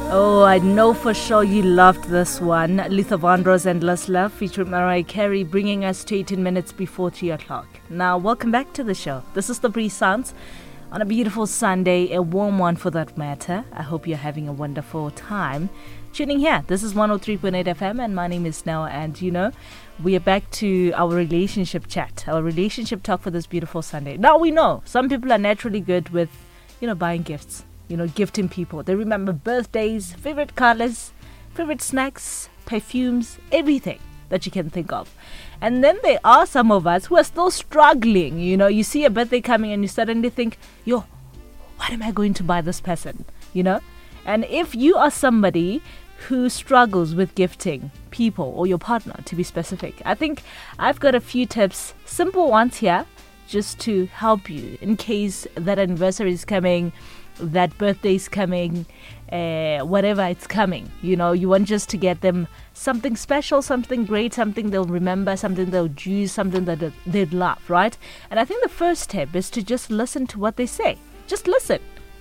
Oh, I know for sure you loved this one. Luther Vandross, Endless Love, featuring Mariah Carey, bringing us to 18 minutes before 3 o'clock. Now, welcome back to the show. This is the Bree Sounds on a beautiful Sunday, a warm one for that matter. I hope you're having a wonderful time tuning here. This is 103.8 FM, and my name is Nell, and we are back to our relationship chat, our relationship talk for this beautiful Sunday. Now, we know some people are naturally good with, buying gifts. Gifting people. They remember birthdays, favorite colors, favorite snacks, perfumes, everything that you can think of. And then there are some of us who are still struggling. You see a birthday coming and you suddenly think, what am I going to buy this person? And if you are somebody who struggles with gifting people or your partner, to be specific, I think I've got a few tips, simple ones here, just to help you in case that anniversary is coming, that birthday's coming, whatever it's coming. You want just to get them something special, something great, something they'll remember, something they'll choose, something that they'd love, right? And I think the first step is to just listen to what they say. Just listen.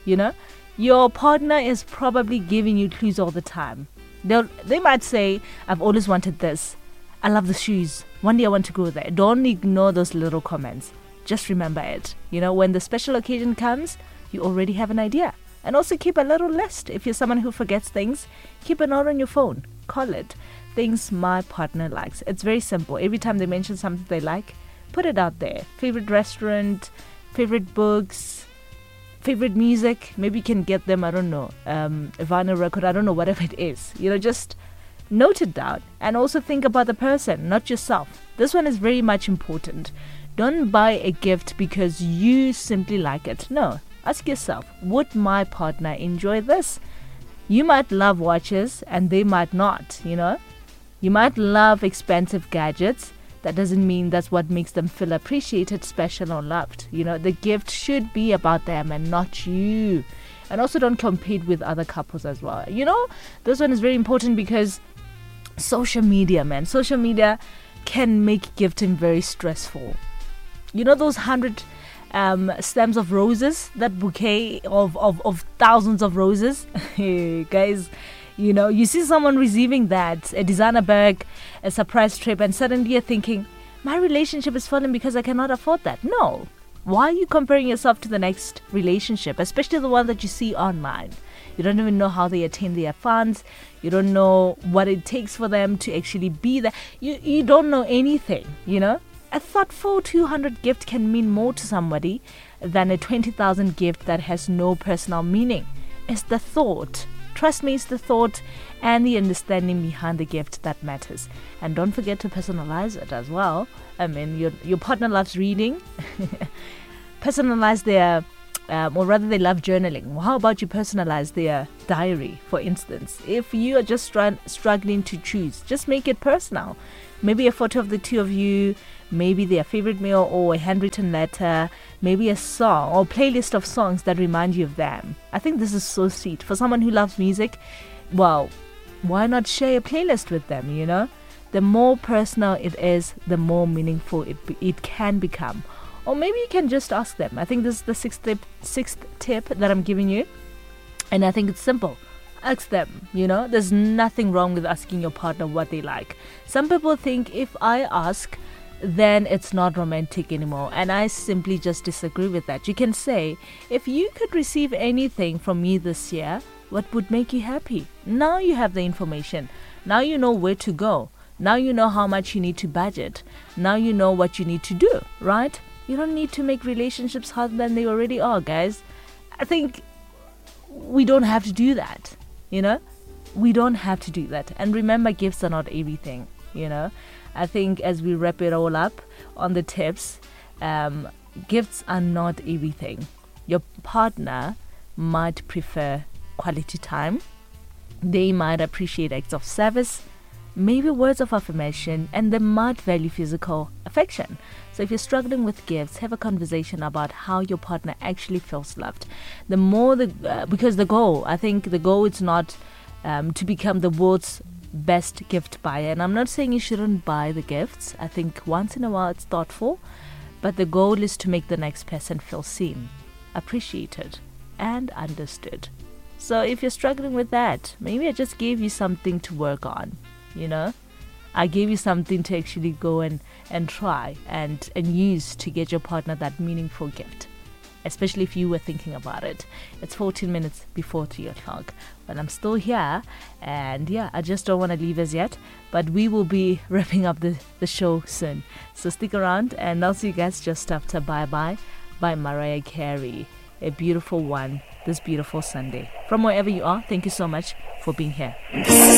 Your partner is probably giving you clues all the time. They might say, I've always wanted this. I love the shoes. One day I want to go there. Don't ignore those little comments. Just remember it. When the special occasion comes, you already have an idea. And also keep a little list. If you're someone who forgets things, keep a note on your phone. Call it things my partner likes. It's very simple. Every time they mention something they like, put it out there. Favorite restaurant, favorite books, favorite music. Maybe you can get them, a vinyl record, whatever it is. Just note it down. And also think about the person, not yourself. This one is very much important. Don't buy a gift because you simply like it. No. Ask yourself, would my partner enjoy this? You might love watches and they might not, You might love expensive gadgets. That doesn't mean that's what makes them feel appreciated, special, or loved. The gift should be about them and not you. And also don't compete with other couples as well. This one is very important because social media can make gifting very stressful. Those 100 stems of roses, that bouquet of thousands of roses. Guys, you see someone receiving that, a designer bag, a surprise trip, and suddenly you're thinking, my relationship is falling because I cannot afford that. No. Why are you comparing yourself to the next relationship, especially the one that you see online? You don't even know how they attain their funds. You don't know what it takes for them to actually be there. You don't know anything, A thoughtful 200 gift can mean more to somebody than a 20,000 gift that has no personal meaning. It's the thought. Trust me, it's the thought and the understanding behind the gift that matters. And don't forget to personalize it as well. Your partner loves reading. Personalize their, or rather they love journaling. Well, how about you personalize their diary, for instance? If you are just struggling to choose, just make it personal. Maybe a photo of the two of you, maybe their favorite meal or a handwritten letter, maybe a song or playlist of songs that remind you of them. I think this is so sweet. For someone who loves music, well, why not share a playlist with them, The more personal it is, the more meaningful it can become. Or maybe you can just ask them. I think this is the sixth tip that I'm giving you. And I think it's simple. Ask them, There's nothing wrong with asking your partner what they like. Some people think if I ask, then it's not romantic anymore. And I simply just disagree with that. You can say, if you could receive anything from me this year, what would make you happy? Now you have the information. Now you know where to go. Now you know how much you need to budget. Now you know what you need to do, right? You don't need to make relationships harder than they already are, guys. I think we don't have to do that. We don't have to do that. And remember, gifts are not everything, I think as we wrap it all up on the tips, gifts are not everything. Your partner might prefer quality time. They might appreciate acts of service, maybe words of affirmation, and they might value physical affection. So if you're struggling with gifts, have a conversation about how your partner actually feels loved. Because the goal is not to become the world's best gift buyer. And I'm not saying you shouldn't buy the gifts. I think once in a while it's thoughtful, but the goal is to make the next person feel seen, appreciated, and understood. So if you're struggling with that, maybe I just gave you something to work on, I gave you something to actually go and try and use to get your partner that meaningful gift, especially if you were thinking about it. It's 14 minutes before 3 o'clock, but I'm still here, and I just don't want to leave as yet, but we will be wrapping up the show soon. So stick around, and I'll see you guys just after Bye Bye by Mariah Carey. A beautiful one this beautiful Sunday. From wherever you are, thank you so much for being here.